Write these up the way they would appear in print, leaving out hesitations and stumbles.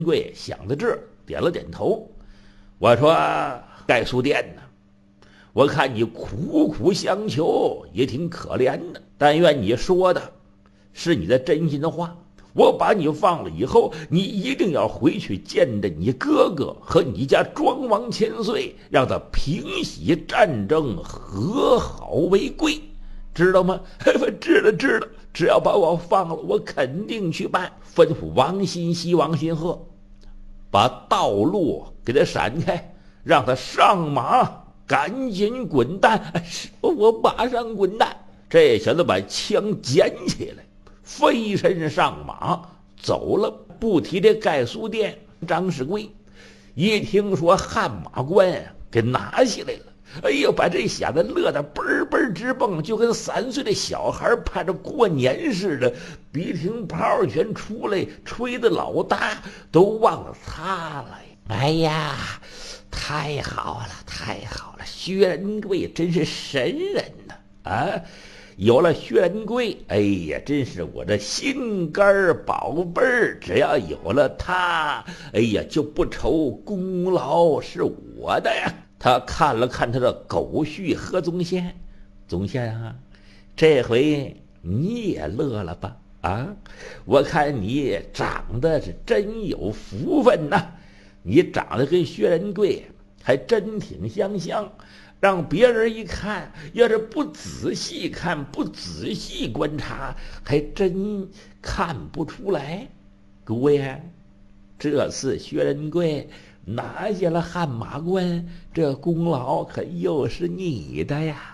贵想到这儿，点了点头。我说：“盖书店呢？我看你苦苦相求，也挺可怜的。但愿你说的是你的真心的话。我把你放了以后，你一定要回去见着你哥哥和你家庄王千岁，让他平息战争，和好为贵，知道吗？”知道。只要把我放了，我肯定去办。吩咐王新熙、王新鹤把道路给他闪开，让他上马，赶紧滚蛋。我马上滚蛋。这小子把枪捡起来，飞身上马走了。不提这盖书店，张世贵一听说汗马关给拿下来了，哎呦，把这小子乐得嘣嘣直蹦，就跟3岁的小孩盼着过年似的，鼻涕泡全出来，吹得老大都忘了擦了。哎呀，太好了，太好了！薛仁贵真是神人呐！啊，有了薛仁贵，哎呀，真是我这心肝宝贝儿。只要有了他，哎呀，就不愁功劳是我的呀。他看了看他的狗婿何宗宪，宗宪啊，这回你也乐了吧？啊，我看你长得是真有福分呐！你长得跟薛仁贵还真挺相像，让别人一看，要是不仔细看、不仔细观察，还真看不出来。姑爷，这次薛仁贵拿下了汗马关，这功劳可又是你的呀！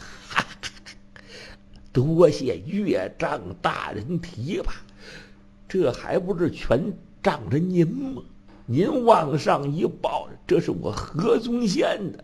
多谢岳丈大人提拔，这还不是全仗着您吗？您往上一报，这是我何宗宪的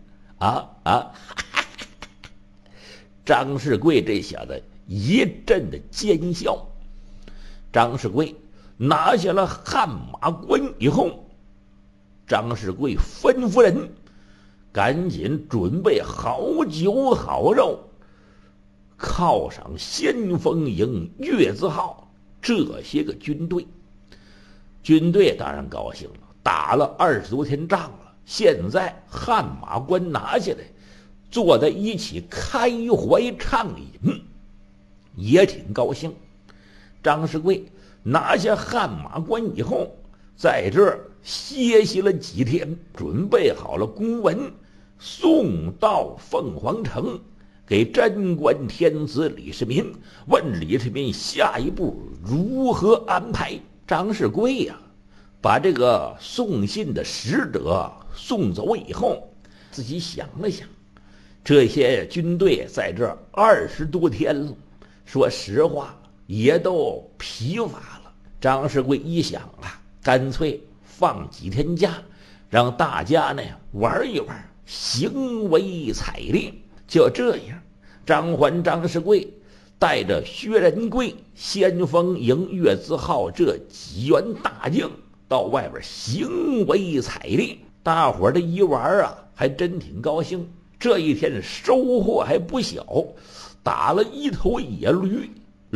张世贵这小子一阵的奸笑。张世贵拿下了汗马关以后，张世贵吩咐人赶紧准备好酒好肉，犒赏先锋营、月字号这些个军队。军队当然高兴了，打了20多天仗了，现在汗马关拿下来，坐在一起开怀畅饮，也挺高兴。张世贵拿下汗马关以后，在这儿歇息了几天，准备好了公文，送到凤凰城，给贞观天子李世民，问李世民下一步如何安排。张世贵呀，把这个送信的使者送走以后，自己想了想，这些军队在这20多天了，说实话也都疲乏了。张世贵一想啊，干脆放几天假，让大家呢玩一玩，行为采烈。就这样，张环、张世贵带着薛仁贵、先锋营、月字号这几员大将到外边行为采烈。大伙儿这一玩啊，还真挺高兴。这一天收获还不小，打了1头野驴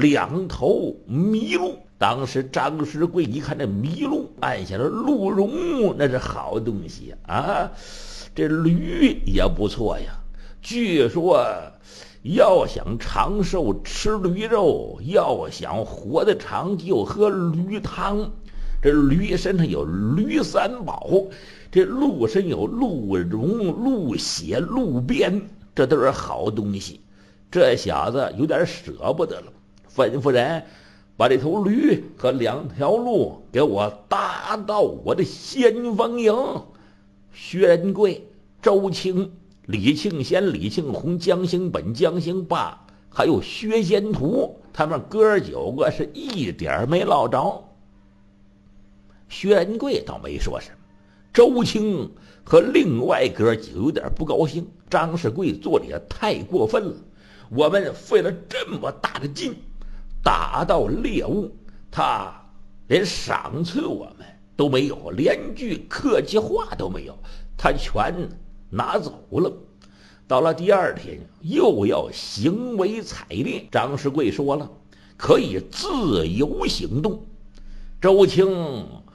，2头麋鹿。当时张世贵一看这麋鹿，按下了鹿茸，那是好东西啊！这驴也不错呀，据说要想长寿吃驴肉，要想活得长就喝驴汤。这驴身上有驴3宝，这鹿身有鹿茸、鹿血、鹿鞭，这都是好东西。这小子有点舍不得了，吩咐人把这头驴和2条鹿给我搭到我的先锋营。薛仁贵、周青、李庆先、李庆红、江兴本、江兴霸，还有薛仙图，他们哥9个是一点没落着。薛仁贵倒没说什么，周青和另外哥几个有点不高兴，张世贵做的也太过分了。我们费了这么大的劲打到猎物，他连赏赐我们都没有，连句客气话都没有，他全拿走了。到了第2天又要行为采烈，张世贵说了可以自由行动。周青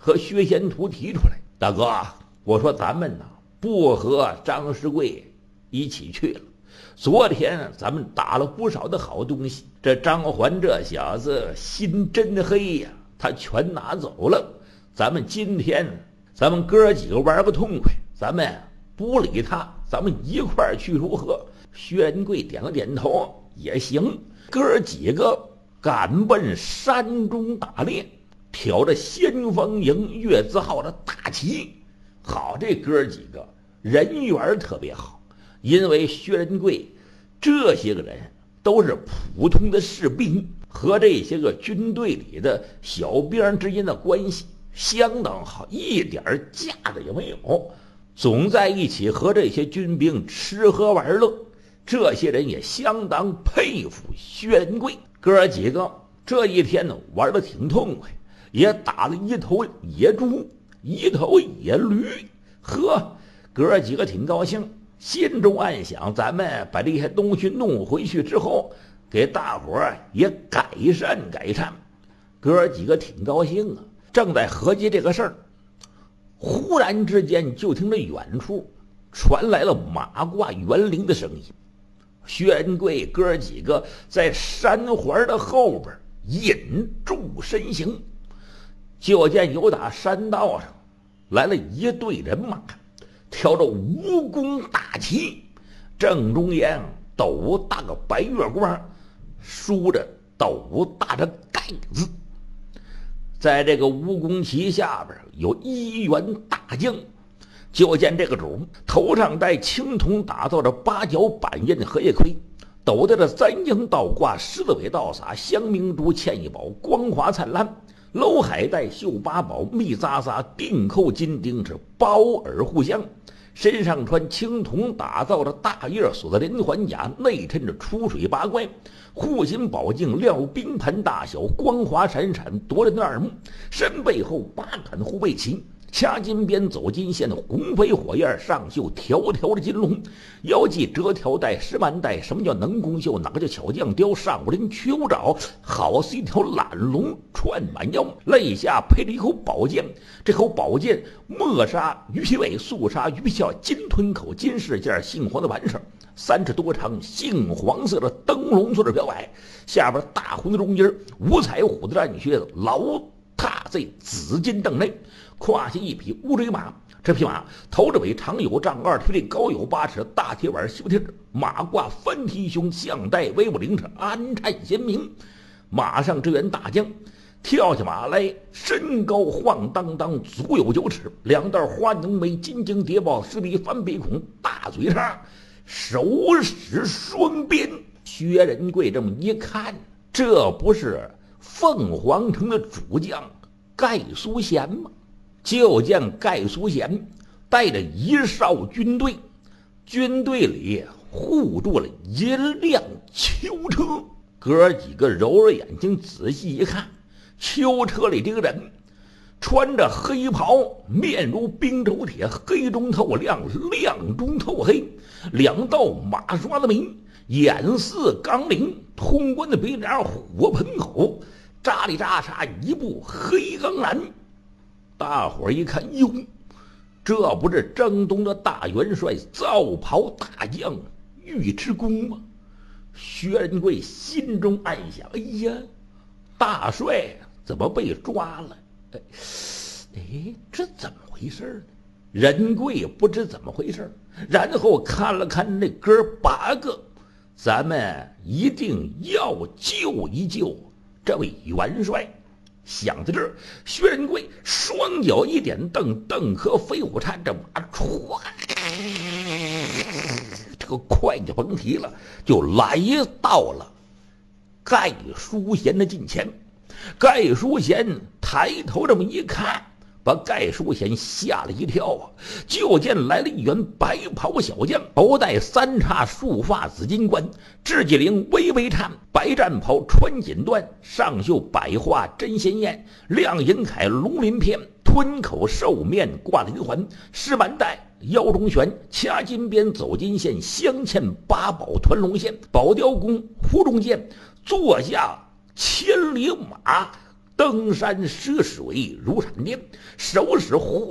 和薛贤图提出来：“大哥，我说咱们呢不和张世贵一起去了。昨天咱们打了不少的好东西，这张环这小子心真黑呀，他全拿走了。咱们今天咱们哥几个玩个痛快，咱们不理他，咱们一块儿去如何？”薛仁贵点了点头，也行。哥几个赶奔山中打猎，挑着先锋营月字号的大旗。好，这哥几个人缘特别好，因为薛仁贵这些个人都是普通的士兵，和这些个军队里的小兵之间的关系相当好，一点架子也没有，总在一起和这些军兵吃喝玩乐。这些人也相当佩服薛仁贵。哥几个这一天呢玩得挺痛快，也打了一头野猪，一头野驴。呵，哥几个挺高兴，心中暗想：咱们把这些东西弄回去之后，给大伙儿也改善改善。哥几个挺高兴啊，正在合计这个事儿，忽然之间就听着远处传来了马挂园铃的声音。薛仁贵哥几个在山环的后边引住身形，就见有打山道上来了一队人马，挑着蜈蚣大旗，正中央斗大个白月光，梳着斗大的盖字。在这个蜈蚣旗下边有一员大将，就见这个主头上戴青铜打造的八角板印荷叶盔，斗戴着三鹰倒挂，狮子尾倒洒，香明珠嵌一宝，光华灿烂，楼海带绣八宝，密匝匝，钉扣金钉是包耳互相。身上穿青铜打造的大叶锁的连环甲，内衬着出水八怪，护心宝镜料冰盘大小，光华闪闪夺人的耳目。身背后八杆护背旗，掐金边走金线，红飞火焰上绣条条的金龙，腰系折条带石满带。什么叫能工绣？哪个叫巧匠雕？上五林缺五爪，好似一条懒龙串满腰。肋下配着一口宝剑，这口宝剑墨杀鱼皮尾，素杀鱼皮鞘，金吞口，金饰件，杏黄的完事，3尺多长，杏黄色的灯笼做的表摆，下边大红的中间，五彩虎的战靴子牢踏在紫金凳内，胯下一匹乌骓马，这匹马头着尾长有丈2腿，高有8尺，大铁碗西部贴马挂翻蹄胸，项带威武灵，安颤鲜明。马上支援大将跳下马来，身高晃荡荡，足有9尺，两道花浓眉，金睛谍报，狮鼻翻鼻孔，大嘴叉，手使双鞭。薛仁贵这么一看，这不是凤凰城的主将盖苏贤吗？就见盖苏贤带着一哨军队，军队里护住了一辆囚车。哥几个揉着眼睛仔细一看，囚车里这个人穿着黑袍，面如冰州铁，黑中透亮，亮中透黑，两道马刷的眉，眼似钢铃，通关的鼻梁火盆口，扎里扎沙一部黑钢蓝。大伙儿一看，哟，这不是征东的大元帅皂袍大将尉迟恭吗？薛仁贵心中暗想：哎呀，大帅怎么被抓了？这怎么回事呢？仁贵也不知怎么回事，然后看了看那哥8个，咱们一定要救一救这位元帅。想到这儿，薛仁贵双脚一点蹬，蹬和飞虎叉，这马唰，这个快就甭提了，就来到了盖淑贤的近前。盖淑贤抬头这么一看，把盖淑贤吓了一跳啊！就见来了一员白袍小将，头戴3叉束发紫金冠，雉鸡翎微微颤，白战袍穿锦缎，上绣百花针鲜艳，亮银铠龙鳞片，吞口兽面挂银环，狮满带腰中悬，掐金边走金线，镶嵌八宝团龙线，宝雕弓壶中剑，坐下千里马， 登山涉水如闪电，手使火